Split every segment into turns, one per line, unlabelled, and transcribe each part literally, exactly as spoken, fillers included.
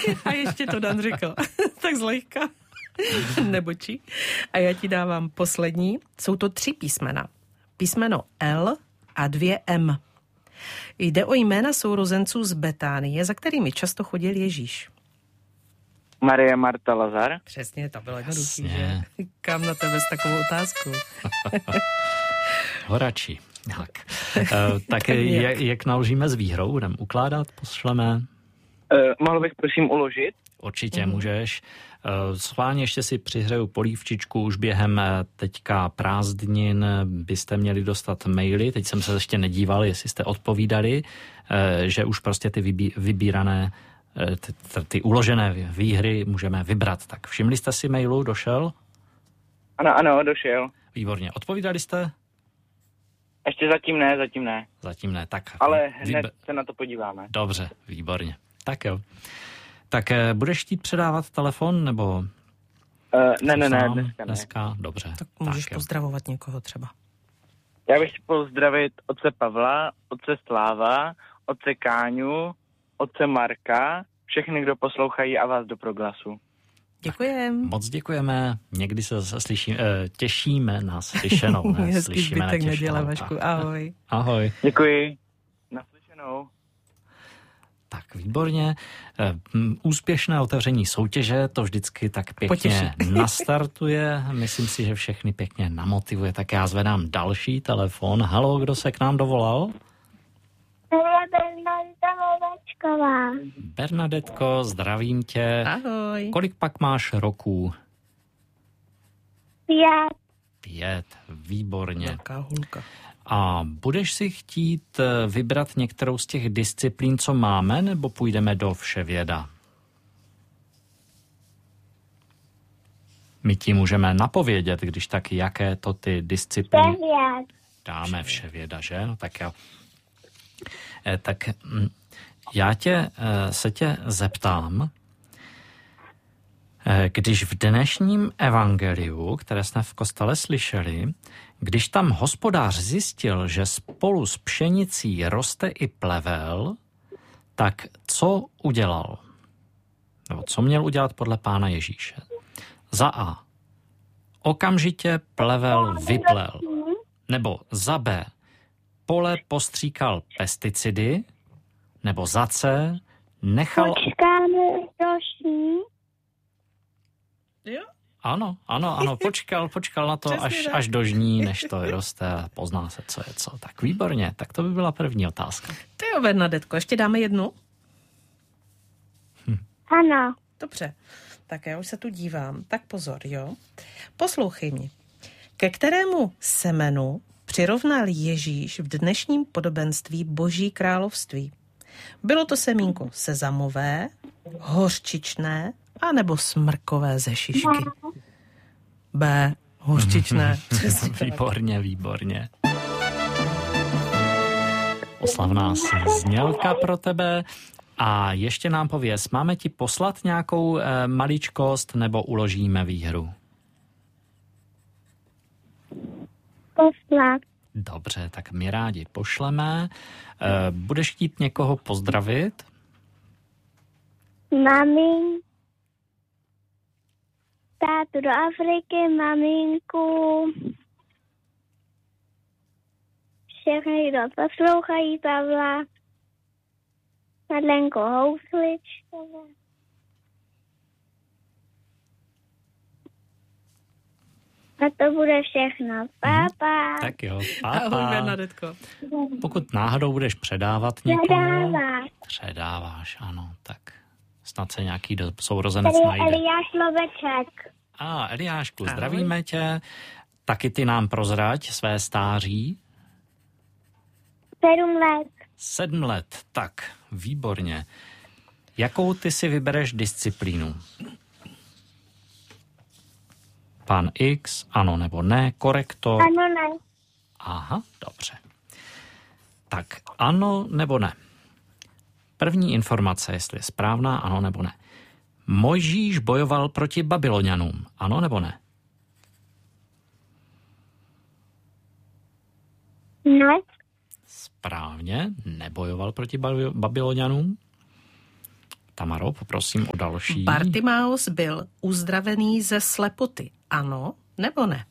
A ještě to Dan řekl. Tak zlehka. Nebočí. A já ti dávám poslední. Jsou to tři písmena. Písmeno L a dvě M. Jde o jména sourozenců z Betánie, za kterými často chodil Ježíš.
Marie, Marta, Lazar.
Přesně, to bylo jednoduchý, že? Kam na tebe s takovou otázkou?
Horači. Tak, uh, tak jak, jak naložíme s výhrou? Budeme ukládat, pošleme?
Uh, mohl bych prosím uložit?
Určitě mm. můžeš. Uh, schválně ještě si přihřeju polívčičku. Už během teďka prázdnin byste měli dostat maily. Teď jsem se ještě nedíval, jestli jste odpovídali, uh, že už prostě ty vybí, vybírané, uh, ty, ty uložené výhry můžeme vybrat. Tak všimli jste si mailu? Došel?
Ano, ano, došel.
Výborně. Odpovídali jste?
Ještě zatím ne, zatím ne.
Zatím ne, tak.
Ale hned vyb... se na to podíváme.
Dobře, výborně. Tak jo. Tak budeš chtít předávat telefon, nebo...
Uh, ne, ne, ne, dneska ne.
Dneska, dobře.
Tak můžeš tak, pozdravovat někoho třeba.
Já bych chtěl pozdravit otce Pavla, otce Sláva, otce Káňu, otce Marka, všechny, kdo poslouchají a vás do Proglasu.
Děkujem.
Moc děkujeme. Někdy se slyšíme, těšíme na slyšenou. Ne? Slyšíme na těšenou.
Neděle, Vašku. Ahoj.
Ahoj.
Děkuji. Naslyšenou.
Tak, výborně. Úspěšné otevření soutěže, to vždycky tak pěkně
Potěší.
nastartuje. Myslím si, že všechny pěkně namotivuje. Tak já zvedám další telefon. Haló, kdo se k nám dovolal?
Bernadeta Hovačková.
Bernadetko, zdravím tě.
Ahoj.
Kolik pak máš roků?
Pět.
Pět, výborně.
Jaká hulka.
A budeš si chtít vybrat některou z těch disciplín, co máme, nebo půjdeme do vševěda? My ti můžeme napovědět, když tak, jaké to ty disciplíny...
Vševěd.
Dáme vševěda, že? No tak jo. Eh, tak hm, já tě, eh, se tě zeptám, eh, když v dnešním evangeliu, které jsme v kostele slyšeli, když tam hospodář zjistil, že spolu s pšenicí roste i plevel, tak co udělal? Nebo co měl udělat podle Pána Ježíše? Za A. Okamžitě plevel vyplel. Nebo za B. Pole postříkal pesticidy. Nebo za C. Nechal...
Počkáme roční.
Jo?
Ano, ano, ano, počkal, počkal na to, až, až dožní, než to roste a pozná se, co je co. Tak výborně, tak to by byla první otázka.
Ty jo, Bernadetko, ještě dáme jednu?
Hm.
Ano.
Dobře, tak já už se tu dívám. Tak pozor, jo? Poslouchej mě. Ke kterému semenu přirovnal Ježíš v dnešním podobenství Boží království? Bylo to semínko sezamové, hořčičné, anebo smrkové ze šišky? B. Hořčičné.
Výborně, výborně. Oslavná znělka pro tebe. A ještě nám pověz, máme ti poslat nějakou e, maličkost, nebo uložíme výhru?
Poslat.
Dobře, tak my rádi pošleme. E, budeš chtít někoho pozdravit?
Mamin. Tátu do Afriky, maminku. Všechny, kdo poslouchají Pavla. Madlenko Housličková. A to bude všechno. Pápa.
Tak jo, pápa.
Ahoj, Bernadetko.
Pokud náhodou budeš předávat někomu...
Předáváš.
Předáváš, ano, tak snad se nějaký do, sourozenec
Tady
najde.
Eliáš Loveček.
A Eliášku,
Ahoj.
zdravíme tě. Taky ty nám prozrať své stáří.
Sedm let.
Sedm let, tak, výborně. Jakou ty si vybereš disciplínu? Pán X, ano nebo ne, korektor?
Ano, ne.
Aha, dobře. Tak ano nebo ne? První informace, jestli je správná, ano nebo ne. Mojžíš bojoval proti Babylonianům, ano nebo ne?
Ne.
Správně, nebojoval proti Babylonianům. Tamaro, poprosím o další.
Bartimaeus byl uzdravený ze slepoty. Ano nebo ne?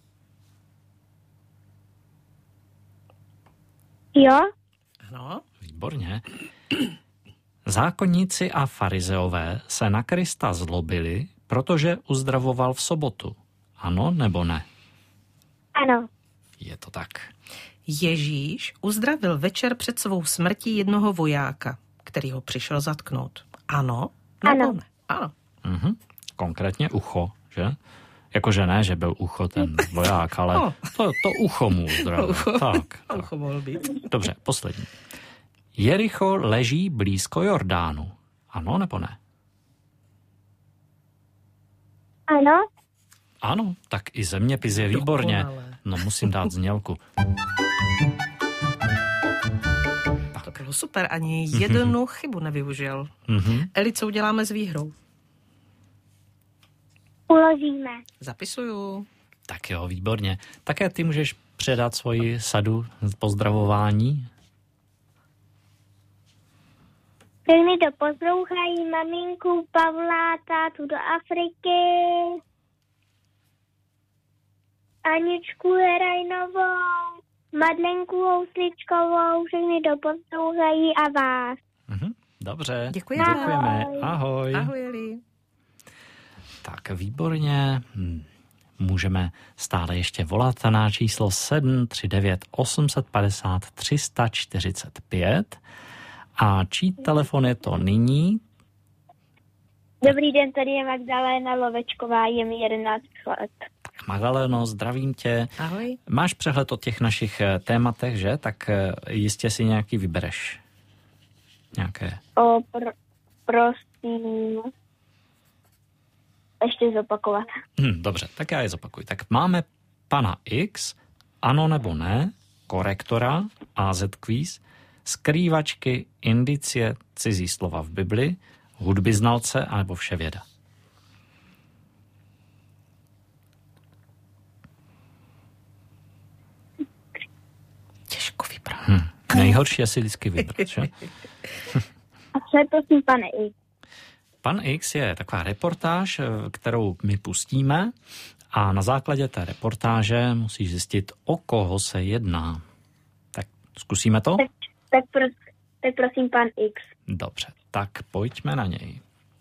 Jo?
Ano.
Výborně. Zákonníci a farizeové se na Krista zlobili, protože uzdravoval v sobotu. Ano nebo ne?
Ano.
Je to tak.
Ježíš uzdravil večer před svou smrtí jednoho vojáka, který ho přišel zatknout. Ano nebo
Ano.
ne? Ano.
Mhm. Konkrétně ucho, že? Jakože ne, že byl ucho ten voják, ale
No.
to, to ucho mu uzdravil.
Ucho.
Tak, tak.
Ucho mohl být.
Dobře, poslední. Jericho leží blízko Jordánu. Ano nebo ne?
Ano?
Ano, tak i zeměpis je výborně.
Dokonale.
No musím dát znělku.
To bylo super, ani jednu chybu nevyužil.
Mhm.
Eli, co uděláme s výhrou?
Uložíme.
Zapisuju.
Tak jo, výborně. Také ty můžeš předat svoji sadu pozdravování.
Všechny to poslouchají, maminku, Pavla, tátu do Afriky, Aničku Herajnovou, Madlenku Housličkovou, všechny to poslouchají a vás.
Mhm. Dobře,
Děkujeme.
děkujeme. Ahoj.
Ahoj, Eli.
Tak výborně. Hm. Můžeme stále ještě volat na číslo sedm tři devět osm pět pět tři čtyři pět. A čí telefon je to nyní?
Dobrý den, tady je Magdalena Lovečková, je mi jedenáct let.
Magdaleno, zdravím tě.
Ahoj.
Máš přehled o těch našich eh, tématech, že? Tak eh, jistě si nějaký vybereš. Nějaké.
O, pr- prosím, ještě zopakovat.
Hm, dobře, tak já je zopakuju. Tak máme pana X, ano nebo ne, korektora, á zet quiz, skrývačky, indicie, cizí slova v Bibli, hudby znalce anebo vševěda.
Těžko vybrat.
Hm. Nejhorší je si vždycky vybrat, že?
A co je prosím, pane X?
Pan X je taková reportáž, kterou my pustíme a na základě té reportáže musíš zjistit, o koho se jedná. Tak zkusíme to?
Tak, tak, pros, tak prosím, pan X.
Dobře, tak pojďme na něj.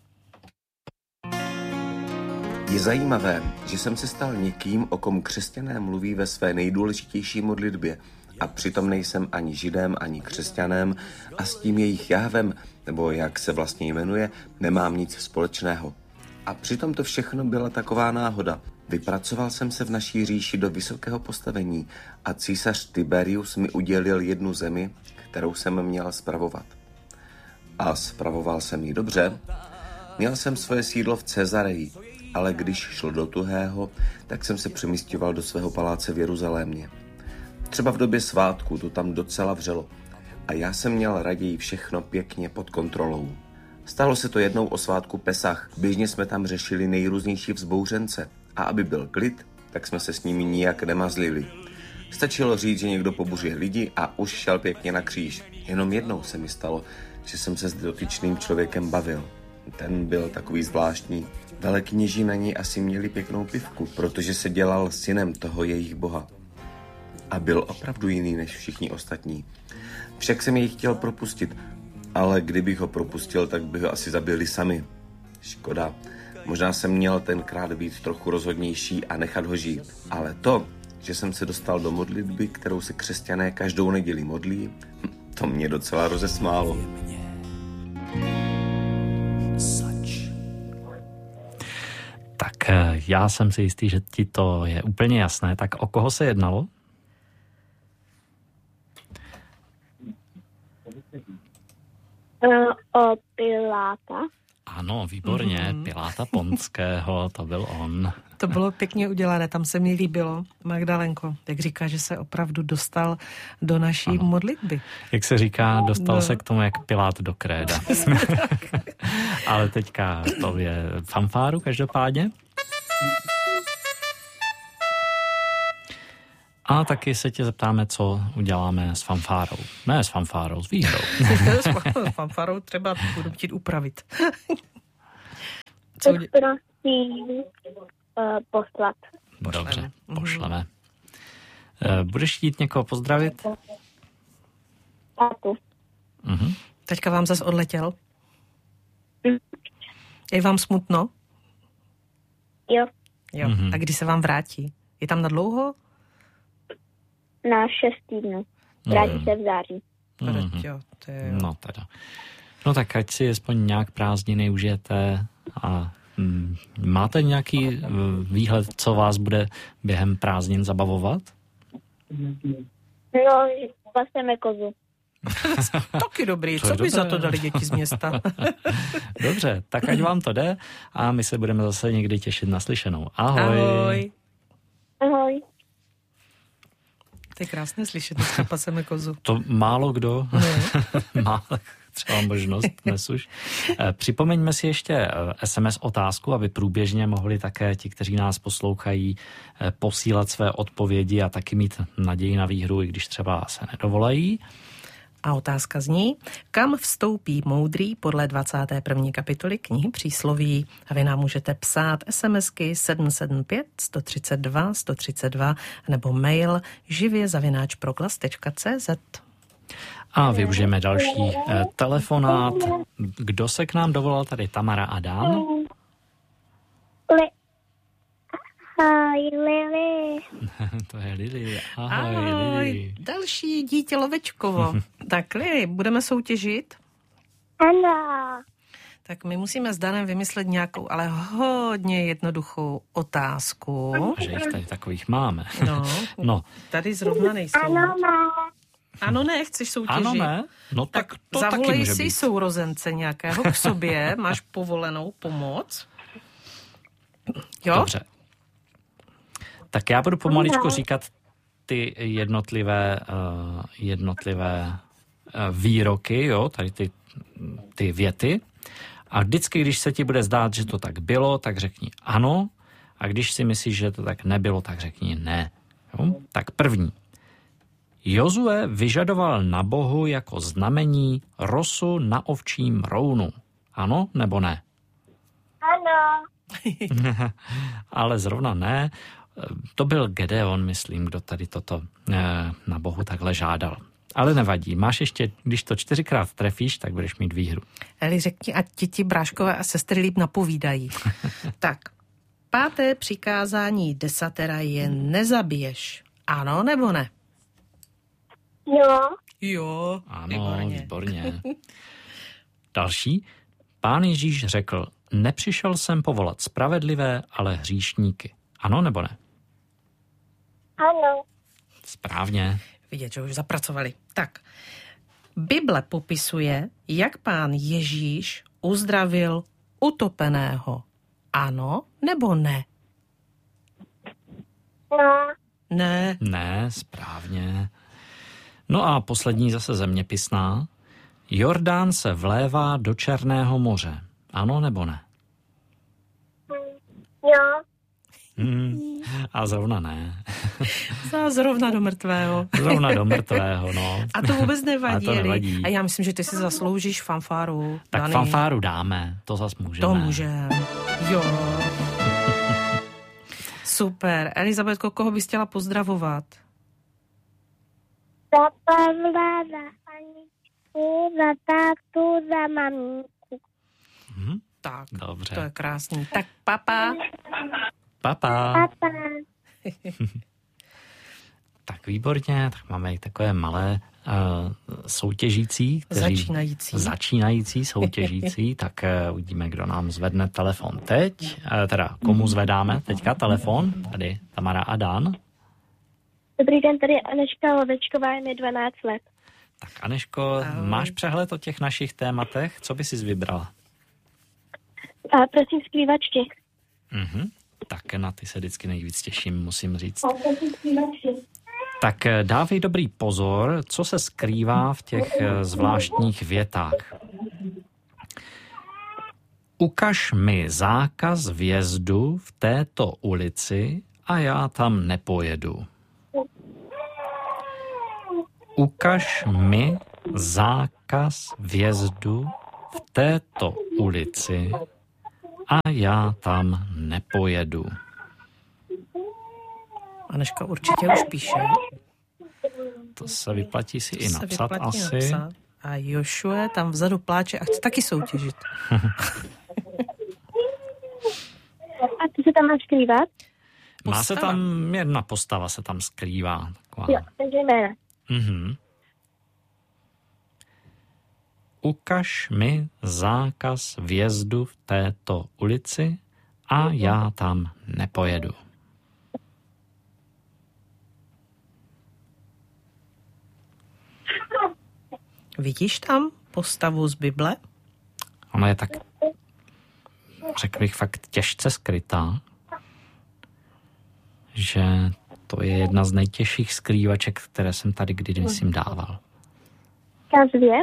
Je zajímavé, že jsem se stal někým, o kom křesťané mluví ve své nejdůležitější modlitbě a přitom nejsem ani židem, ani křesťanem a s tím jejich Jahvem, nebo jak se vlastně jmenuje, nemám nic společného. A přitom to všechno byla taková náhoda. Vypracoval jsem se v naší říši do vysokého postavení a císař Tiberius mi udělil jednu zemi, kterou jsem měl spravovat. A spravoval jsem ji dobře. Měl jsem svoje sídlo v Cezareji, ale když šlo do tuhého, tak jsem se přemístěval do svého paláce v Jeruzalémě. Třeba v době svátku to tam docela vřelo a já jsem měl raději všechno pěkně pod kontrolou. Stalo se to jednou o svátku Pesach, běžně jsme tam řešili nejrůznější vzbouřence a aby byl klid, tak jsme se s nimi nijak nemazlili. Stačilo říct, že někdo pobuřuje lidi a už šel pěkně na kříž. Jenom jednou se mi stalo, že jsem se s dotyčným člověkem bavil. Ten byl takový zvláštní. Velekněží na něj asi měli pěknou pivku, protože se dělal synem toho jejich boha. A byl opravdu jiný než všichni ostatní. Však jsem jej chtěl propustit, ale kdybych ho propustil, tak by ho asi zabili sami. Škoda. Možná jsem měl tenkrát být trochu rozhodnější a nechat ho žít. Ale to, že jsem se dostal do modlitby, kterou se křesťané každou neděli modlí, to mě docela rozesmálo.
Tak já jsem si jistý, že ti to je úplně jasné. Tak o koho se jednalo?
O Piláta.
Ano, výborně, mm-hmm. Piláta Ponského, to byl on.
To bylo pěkně udělané, tam se mi líbilo, Magdalenko, jak říká, že se opravdu dostal do naší ano. modlitby.
Jak se říká, dostal
no.
se k tomu jak Pilát do kréda. Ale teďka to je fanfáru každopádně. A taky se tě zeptáme, co uděláme s fanfárou. Ne s fanfárou, s výhrou.
S fanfárou třeba budu chtít upravit.
Co uděláme? Prosím uh, poslat.
Dobře, pošleme. Uh, budeš chtít někoho pozdravit?
Tátu.
Uh-huh.
Teďka vám zas odletěl? Je vám smutno?
Jo.
Jo. Uh-huh. A kdy se vám vrátí? Je tam na dlouho?
Na šest týdnů. Vrátí uh-huh. se v září.
Uh-huh. Jo, to je jo.
No teda. No tak ať si aspoň nějak prázdniny užijete a mm, máte nějaký výhled, co vás bude během prázdnin zabavovat?
No, paseme kozu.
Taky dobrý, co by za to dali děti z města?
Dobře, tak ať vám to jde a my se budeme zase někdy těšit na slyšenou. Ahoj.
Ahoj.
Ahoj.
To je krásné slyšet, dneska paseme kozu.
To málo kdo má třeba možnost dnes už. Připomeňme si ještě es em es otázku, aby průběžně mohli také ti, kteří nás poslouchají, posílat své odpovědi a taky mít naději na výhru, i když třeba se nedovolají.
A otázka zní, kam vstoupí moudrý podle dvacáté první kapitoly knihy Přísloví. A vy nám můžete psát SMSky sedm sedm pět, sto třicet dva, sto třicet dva nebo mail živě zavináč proglas tečka cé zet.
A využijeme další eh, telefonát. Kdo se k nám dovolal? Tady Tamara a Dan.
Le... Ahoj, Lili.
To je Lili. Ahoj,
Ahoj,
Lili.
další dítě Lovečkovo. Tak Lili, budeme soutěžit?
Ano.
Tak my musíme s Danem vymyslet nějakou, ale hodně jednoduchou otázku.
Že jich tady takových máme.
No,
no.
Tady zrovna nejsou.
Ano, má.
Ano, ne, chceš soutěžit?
Ano, ne? No tak, tak to taky
zavolej
může
si
být.
sourozence nějakého k sobě, máš povolenou pomoc. Jo?
Dobře. Tak já budu pomaličku říkat ty jednotlivé, uh, jednotlivé uh, výroky, jo, tady ty, ty věty. A vždycky, když se ti bude zdát, že to tak bylo, tak řekni ano. A když si myslíš, že to tak nebylo, tak řekni ne. Jo? Tak první. Jozue vyžadoval na Bohu jako znamení rosu na ovčím rounu. Ano nebo ne?
Ano.
Ale zrovna ne. To byl Gedeon, myslím, kdo tady toto na Bohu takhle žádal. Ale nevadí. Máš ještě, když to čtyřikrát trefíš, tak budeš mít výhru.
Eli, řekni, ať ti ti bráškové a sestry líp napovídají. Tak, páté přikázání desatera je nezabiješ. Ano nebo ne?
Jo.
Jo,
Ano,
výborně.
výborně. Další. Pán Ježíš řekl, nepřišel jsem povolat spravedlivé, ale hříšníky. Ano nebo ne?
Ano.
Správně.
Vidět, že už zapracovali. Tak, Bible popisuje, jak pán Ježíš uzdravil utopeného. Ano nebo ne?
No.
Ne.
Ne, správně. No a poslední zase zeměpisná. Jordán se vlévá do Černého moře. Ano nebo ne?
Jo.
Hmm, a zrovna ne.
Za zrovna do mrtvého.
Zrovna do mrtvého, no.
A to vůbec nevadí.
A to nevadí.
A já myslím, že ty si zasloužíš fanfáru.
Tak
Dani.
fanfáru dáme, to zas můžeme.
To můžeme. Jo. Super. Elizabetko, koho bys chtěla pozdravovat?
Za Pavla, za Aničku, za tátu, za maminku.
Mhm.
Tak,
Dobře.
to je krásný. Tak papa.
Papa.
Papa.
Tak výborně, tak máme i takové malé uh, soutěžící. Kteří,
Začínající.
Začínající soutěžící, tak uh, uvidíme, kdo nám zvedne telefon teď. Uh, teda, komu zvedáme teďka telefon? Tady Tamara a Dan.
Dobrý den, tady je Aneška Lovečková, je mi dvanáct let.
Tak Aneško,
Ahoj.
máš přehled o těch našich tématech? Co by si vybrala?
A prosím zpívačky.
Mhm. Tak na ty se vždycky nejvíc těším, musím říct.
A prosím zpívačky.
Tak dávej dobrý pozor, co se skrývá v těch eh, zvláštních větách. Ukaž mi zákaz vjezdu v této ulici a já tam nepojedu. Ukaž mi zákaz vjezdu v této ulici a já tam nepojedu.
Aneška určitě už píše.
To se vyplatí si
To
i
se
napsat
vyplatí
asi.
napsat. A Jošue tam vzadu pláče a chce taky soutěžit.
A co se tam má skrývat?
Má se
Postava.
tam, jedna postava se tam skrývá. Taková.
Jo, takže jména.
Mhm. Ukaž mi zákaz vjezdu v této ulici a já tam nepojedu.
Vidíš tam postavu z Bible?
Ona je tak, řekl bych, fakt těžce skrytá, že to je jedna z nejtěžších skrývaček, které jsem tady kdy jsem dával.
Kazvě?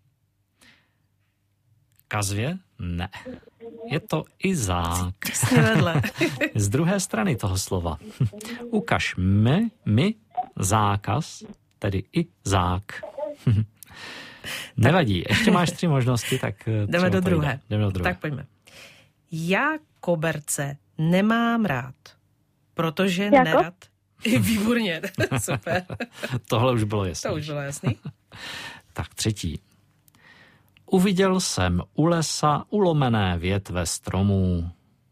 Kazvě? Ne. Je to Izák.
Těsně vedle.
Z druhé strany toho slova. Ukaž mi, mi zákaz, tedy Izák. Nevadí, ještě máš tři možnosti, tak
Jdeme do druhé.
Jdeme do druhé.
Tak pojďme. Já koberce nemám rád, protože
Jako?
nerad... Výborně, super.
Tohle už bylo jasné.
To už bylo jasný.
Tak třetí. Uviděl jsem u lesa ulomené větve stromů.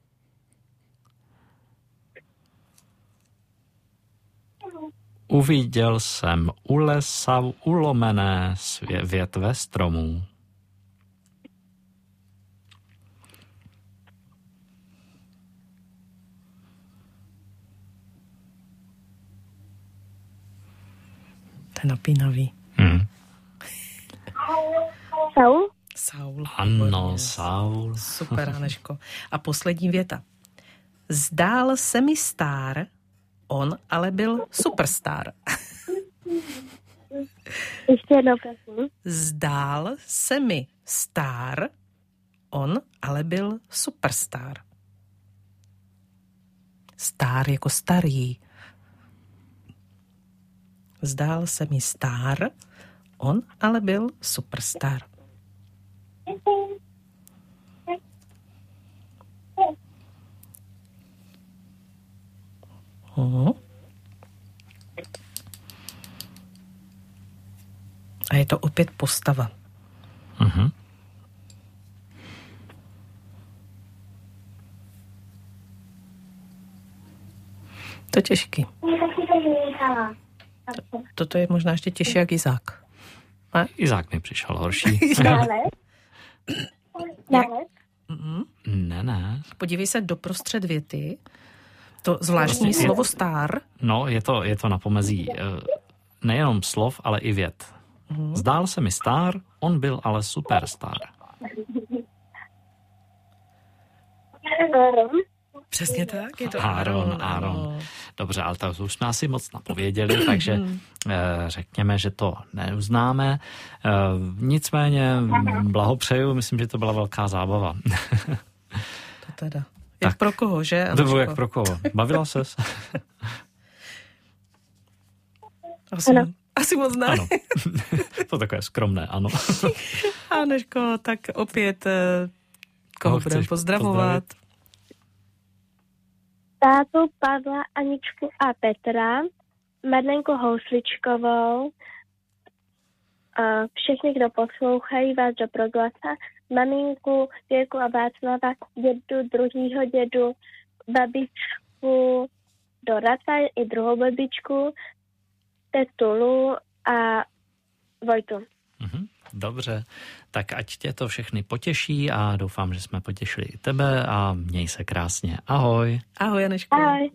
Uviděl jsem u lesa ulomené svě- větve stromů.
To je napínavý.
Hmm.
Saul?
Saul.
Ano,
výborně.
Saul.
Super, Aneško. A poslední věta. Zdál se mi star, on ale byl superstar.
Ještě jednou, prosím.
Zdál se mi star, on ale byl superstar. Star jako starý. Zdál se mi star, on ale byl superstar. Uhum. A je to opět postava.
Mhm.
To je těžký. Toto je možná ještě těžší jak Izák. A?
Izák mi přišel horší.
Dále? Dále?
Mhm.
Ne, ne.
Podívej se doprostřed věty. To zvláštní
Vlastně je-
slovo star.
No, je to, je to na pomezí eh, nejenom slov, ale i vět.
Mhm.
Zdál se mi star, on byl ale superstar.
Aaron?
Přesně tak, je to
Aaron,
Aaron.
Aaron.
ano.
Dobře, ale to už jsme asi moc napověděli, takže eh, řekněme, že to neuznáme. Eh, nicméně blahopřeju, myslím, že to byla velká zábava.
To teda. Jak
Tak.
pro koho, že?
To bylo
Aneško?
jak pro koho? Bavila ses?
Asi,
Ano.
asi moc ne.
Ano. To takové skromné, ano.
Aneško, tak opět eh, koho
Koho
budeme
chceš
pozdravovat?
Tátu, Pavla, Aničku a Petra, Marlenku Housličkovou, a všechny, kdo poslouchají vás do Proglasa, maminku, Věrku a Václava, dědu, druhýho dědu, babičku Dorata i druhou babičku, tetu Lu a Vojtu.
Mhm, dobře, tak ať tě to všechny potěší a doufám, že jsme potěšili i tebe a měj se krásně. Ahoj.
Ahoj, Aneško.
Ahoj.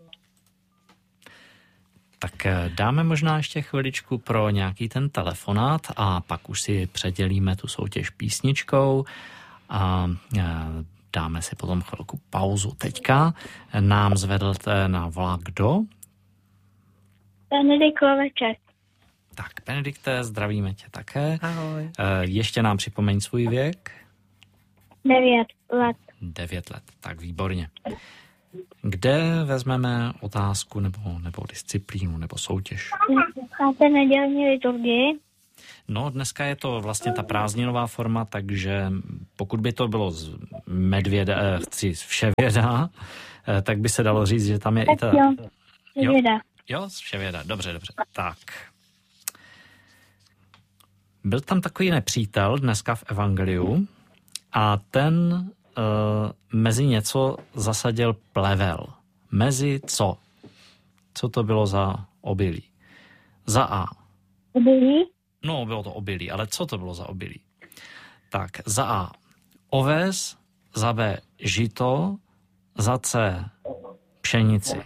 Tak eh, dáme možná ještě chviličku pro nějaký ten telefonát a pak už si předělíme tu soutěž písničkou a eh, dáme si potom chvilku pauzu. Teďka nám zvedl na volá kdo?
Benedikt Loveček.
Tak, Benedikte, zdravíme tě také.
Ahoj.
Eh, Ještě nám připomeň svůj věk.
Devět let.
Devět let, tak výborně. Kde vezmeme otázku nebo, nebo disciplínu nebo soutěž?
Máte nedělní liturgii?
No, dneska je to vlastně ta prázdninová forma, takže pokud by to bylo z medvěda, eh, chci z vševěda, eh, tak by se dalo říct, že tam je
Tak
i ta...
jo,
Jo,
věda.
jo, z vševěda, dobře, dobře. Tak. Byl tam takový nepřítel dneska v evangeliu a ten uh, mezi něco zasadil plevel. Mezi co? Co to bylo za obilí? Za A.
Obilí?
No, bylo to obilí, ale co to bylo za obilí? Tak, za A oves, za B žito, za C pšenici.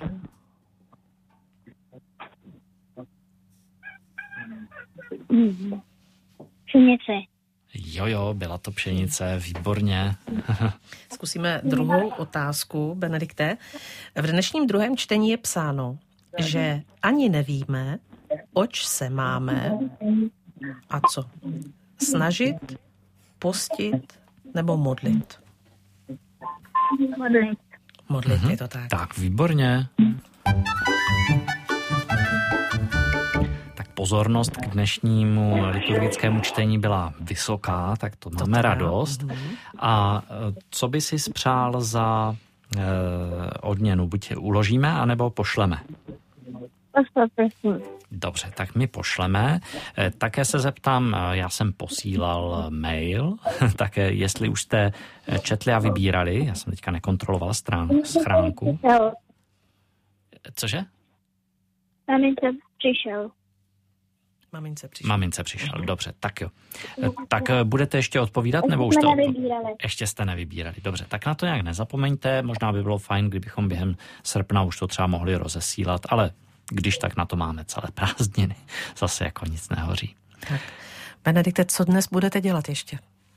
Mhm. Pšenice.
Jo, jo, byla to pšenice, výborně.
Zkusíme druhou otázku, Benedikte. V dnešním druhém čtení je psáno, že ani nevíme, oč se máme a co. Snažit, postit nebo modlit.
Modlit.
Modlit je to tak.
Tak, výborně. Tak pozornost k dnešnímu liturgickému čtení byla vysoká, tak to máme
teda.
radost. A co by si spřál za eh, odměnu? Buď uložíme, anebo pošleme?
Pošle, prosím.
Dobře, tak my pošleme. Eh, Také se zeptám, eh, já jsem posílal mail, také jestli už jste eh, četli a vybírali, já jsem teďka nekontroloval strán, schránku.
Přišel.
Cože?
Mamince přišel.
Mamince přišla.
Mamince přišel, dobře, tak jo. Eh, Tak eh, budete ještě odpovídat, nebo už
jsme
to...
nevybírali.
Ještě jste nevybírali, dobře. Tak na to nějak nezapomeňte, možná by bylo fajn, kdybychom během srpna už to třeba mohli rozesílat, ale když tak na to máme celé prázdniny. Zase jako nic nehoří.
Tak. Benedikte, co dnes budete dělat ještě?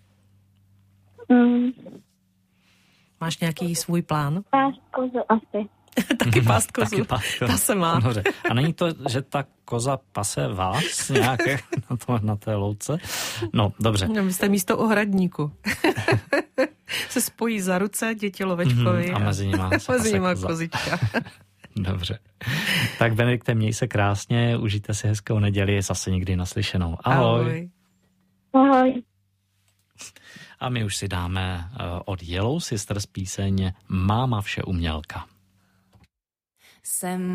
Mm,
Máš nějaký svůj plán?
pás kozu asi.
Taky pást kozu.
Taky pást kozu.
Ta se má.
Dobře. A není to, že ta koza pase vás nějaké na, to, na té louce? No, dobře.
No, vy jste místo ohradníku. Se spojí za ruce děti Lovečkovi.
Mhm, a mezi nima se
mezi
pase
nima
koza.
kozička.
Dobře. Tak Benedikte, měj se krásně, užijte si hezkou neděli, zase někdy naslyšenou. Ahoj.
Ahoj.
Ahoj.
A my už si dáme od Yellow Sisters píseň Máma vše umělka.
Jsem